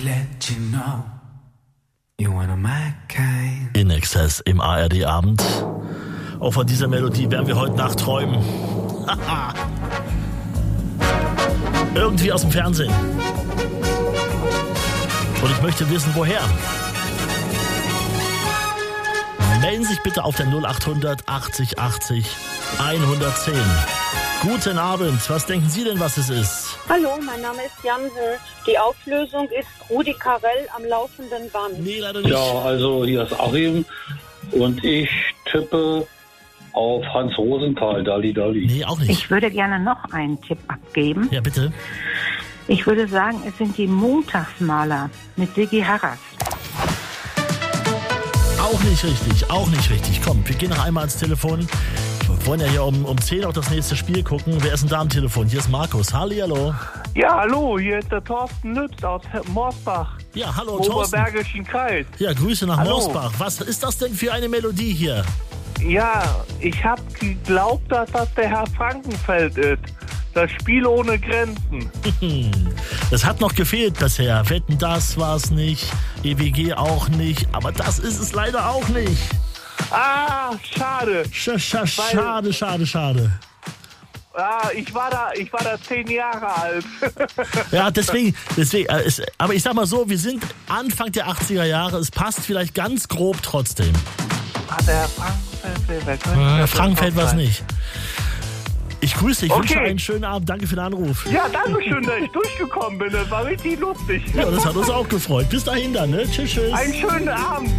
let you know you're one of my kind. In Excess im ARD-Abend. Auch von dieser Melodie werden wir heute Nacht träumen. Irgendwie aus dem Fernsehen. Und ich möchte wissen, woher. Melden Sie sich bitte auf der 0800 80 80 110. Guten Abend. Was denken Sie denn, was es ist? Hallo, mein Name ist Janse. Die Auflösung ist Rudi Carrell am laufenden Band. Nee, leider nicht. Ja, also hier ist Achim und ich tippe auf Hans Rosenthal, Dalli Dalli. Nee, auch nicht. Ich würde gerne noch einen Tipp abgeben. Ja, bitte. Ich würde sagen, es sind die Montagsmaler mit Siggi Harras. Auch nicht richtig. Komm, wir gehen noch einmal ans Telefon. Wir wollen ja hier um 10 auch das nächste Spiel gucken. Wer ist denn da am Telefon? Hier ist Markus. Hallihallo. Ja, hallo, hier ist der Thorsten Lübs aus Morsbach. Ja, hallo im Thorsten. Oberbergischen Kreis. Ja, Grüße nach Hallo. Morsbach. Was ist das denn für eine Melodie hier? Ja, ich habe geglaubt, dass das der Herr Frankenfeld ist. Das Spiel ohne Grenzen. Das hat noch gefehlt bisher. Wetten, das war's nicht. EWG auch nicht. Aber das ist es leider auch nicht. Ah, schade. Schade. Ah, ich war da 10 Jahre alt. Ja, deswegen, aber ich sag mal so, wir sind Anfang der 80er Jahre. Es passt vielleicht ganz grob trotzdem. Ah, der Herr Frankenfeld, wer könnte das Frankenfeld noch war's sein? nicht. Ich grüße dich, Okay. wünsche einen schönen Abend. Danke für den Anruf. Ja, danke schön, dass ich durchgekommen bin. Das war richtig lustig. Ja, das hat uns auch gefreut. Bis dahin dann, ne? Tschüss. Einen schönen Abend.